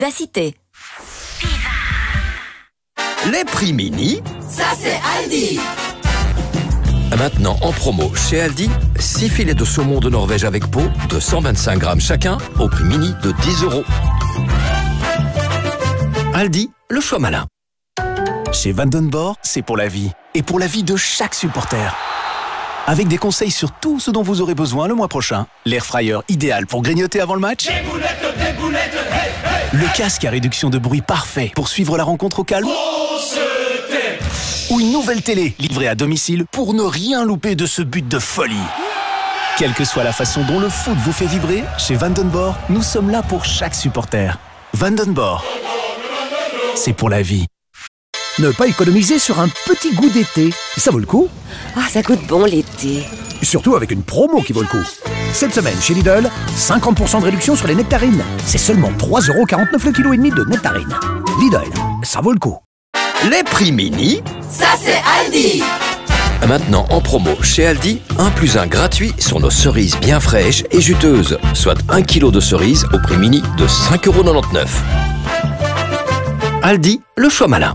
Vivacité. Les prix mini, ça c'est Aldi. Maintenant en promo chez Aldi, 6 filets de saumon de Norvège avec peau de 125 grammes chacun au prix mini de 10 €. Aldi, le choix malin. Chez Vandenborg, c'est pour la vie. Et pour la vie de chaque supporter. Avec des conseils sur tout ce dont vous aurez besoin le mois prochain. L'air fryer idéal pour grignoter avant le match. Des boulettes, hey, hey. Le casque à réduction de bruit parfait pour suivre la rencontre au calme. Ou une nouvelle télé livrée à domicile pour ne rien louper de ce but de folie. Quelle que soit la façon dont le foot vous fait vibrer, chez Vandenborg, nous sommes là pour chaque supporter. Vandenborg, c'est pour la vie. Ne pas économiser sur un petit goût d'été, ça vaut le coup. Ah, ça goûte bon l'été. Surtout avec une promo qui vaut le coup. Cette semaine chez Lidl, 50% de réduction sur les nectarines. C'est seulement 3,49 € le kilo et demi de nectarines. Lidl, ça vaut le coup. Les prix mini, ça c'est Aldi. Maintenant en promo chez Aldi, 1+1 gratuit sur nos cerises bien fraîches et juteuses, soit 1 kg de cerises au prix mini de 5,99 €. Aldi, le choix malin.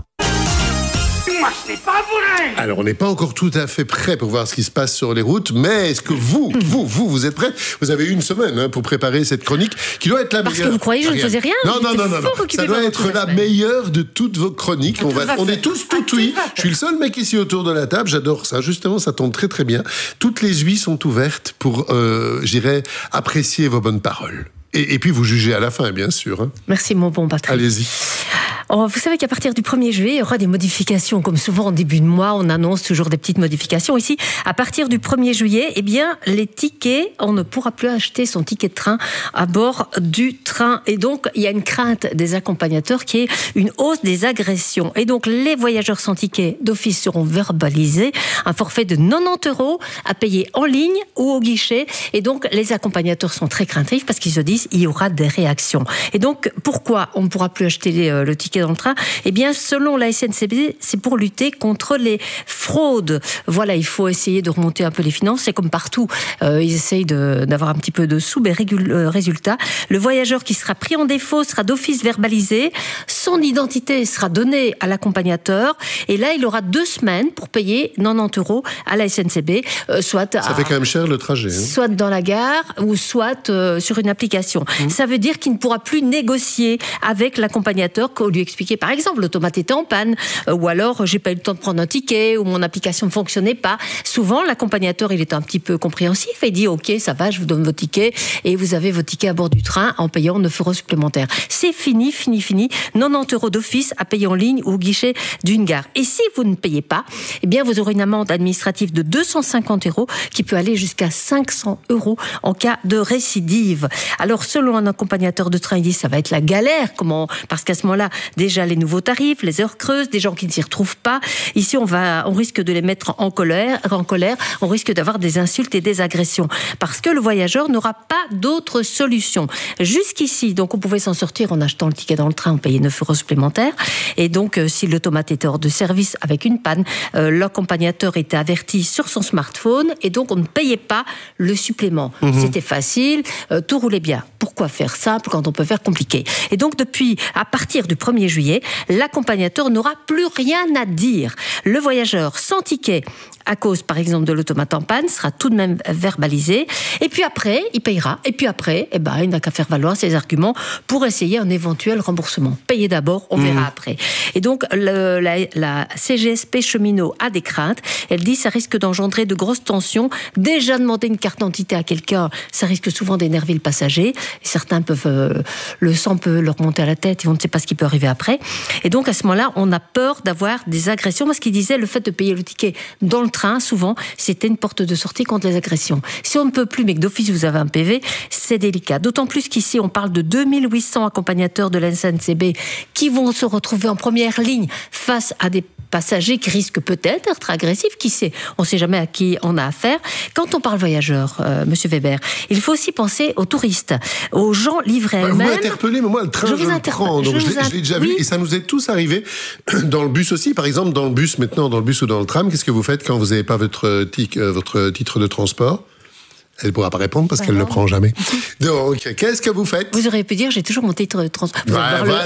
Moi ce n'est pas vrai. Alors, on n'est pas encore tout à fait prêt pour voir ce qui se passe sur les routes, mais est-ce que vous êtes prêts? Vous avez une semaine pour préparer cette chronique qui doit être la meilleure. Parce que vous croyez que je ne faisais rien? Non. Ça doit être la meilleure de toutes vos chroniques. On est tous tout oui. Je suis le seul mec ici autour de la table. J'adore ça. Justement, ça tombe très très bien. Toutes les ouïes sont ouvertes pour, j'irais, apprécier vos bonnes paroles. Et puis vous jugez à la fin, bien sûr. Hein. Merci mon bon Patrick. Allez-y. Vous savez qu'à partir du 1er juillet, il y aura des modifications. Comme souvent en début de mois, on annonce toujours des petites modifications. Ici, à partir du 1er juillet, eh bien, les tickets, on ne pourra plus acheter son ticket de train à bord du train. Et donc, il y a une crainte des accompagnateurs qui est une hausse des agressions. Et donc, les voyageurs sans ticket d'office seront verbalisés. Un forfait de 90 € à payer en ligne ou au guichet. Et donc, les accompagnateurs sont très craintifs parce qu'ils se disent il y aura des réactions. Et donc, pourquoi on ne pourra plus acheter le ticket dans le train? Eh bien, selon la SNCB, c'est pour lutter contre les fraudes. Voilà, il faut essayer de remonter un peu les finances. C'est comme partout, ils essayent d'avoir un petit peu de sous, mais résultat, le voyageur qui sera pris en défaut sera d'office verbalisé, son identité sera donnée à l'accompagnateur, et là, il aura 2 semaines pour payer 90 € à la SNCB, soit ça fait quand même cher le trajet. Hein. Soit dans la gare, ou soit sur une application. Ça veut dire qu'il ne pourra plus négocier avec l'accompagnateur qu'au lui expliquer, par exemple, l'automate était en panne, ou alors j'ai pas eu le temps de prendre un ticket, ou mon application ne fonctionnait pas. Souvent, l'accompagnateur, il est un petit peu compréhensif et dit ok, ça va, je vous donne vos tickets et vous avez vos tickets à bord du train en payant 9 € supplémentaires. C'est fini. 90 € d'office à payer en ligne ou au guichet d'une gare. Et si vous ne payez pas, eh bien, vous aurez une amende administrative de 250 € qui peut aller jusqu'à 500 € en cas de récidive. Alors, selon un accompagnateur de train, il dit ça va être la galère. Comment? Parce qu'à ce moment-là, déjà les nouveaux tarifs, les heures creuses, des gens qui ne s'y retrouvent pas. Ici, on risque de les mettre en colère. On risque d'avoir des insultes et des agressions. Parce que le voyageur n'aura pas d'autre solution. Jusqu'ici, donc, on pouvait s'en sortir en achetant le ticket dans le train, on payait 9 € supplémentaires. Et donc, si l'automate était hors de service avec une panne, l'accompagnateur était averti sur son smartphone et donc on ne payait pas le supplément. C'était facile, tout roulait bien. Pourquoi faire simple quand on peut faire compliqué? Et donc, à partir du 1er juillet, l'accompagnateur n'aura plus rien à dire. Le voyageur sans ticket, à cause, par exemple, de l'automate en panne, sera tout de même verbalisé. Et puis après, il payera. Et puis après, il n'a qu'à faire valoir ses arguments pour essayer un éventuel remboursement. Payer d'abord, on verra après. Et donc, la CGSP cheminot a des craintes. Elle dit que ça risque d'engendrer de grosses tensions. Déjà, demander une carte d'identité à quelqu'un, ça risque souvent d'énerver le passager. Et certains peuvent, le sang peut leur monter à la tête et on ne sait pas ce qui peut arriver après. Et donc, à ce moment-là, on a peur d'avoir des agressions parce qu'il disait le fait de payer le ticket dans le train, souvent, c'était une porte de sortie contre les agressions. Si on ne peut plus, mais que d'office vous avez un PV, c'est délicat. D'autant plus qu'ici, on parle de 2800 accompagnateurs de la SNCB qui vont se retrouver en première ligne face à des passagers qui risquent peut-être d'être agressifs. Qui sait? On ne sait jamais à qui on a affaire. Quand on parle voyageurs, Monsieur Weber, il faut aussi penser aux touristes, aux gens livrés à eux-mêmes. Vous m'interpellez, mais moi, le train, je le prends. Donc, je l'ai déjà vu. Et ça nous est tous arrivé dans le bus aussi. Par exemple, dans le bus ou dans le tram, qu'est-ce que vous faites quand vous n'avez pas votre titre de transport? Elle ne pourra pas répondre parce qu'elle ne le prend jamais. Donc, qu'est-ce que vous faites? Vous auriez pu dire, j'ai toujours mon titre de transport.